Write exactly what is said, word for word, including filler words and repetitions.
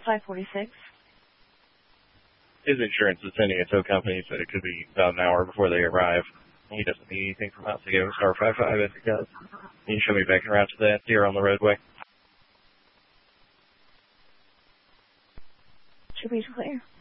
five forty-six. His insurance is sending a tow company, so it could be about an hour before they arrive. He doesn't need anything from us to give him star five five if he does. Can you show me back and route to that deer on the roadway? Should be clear.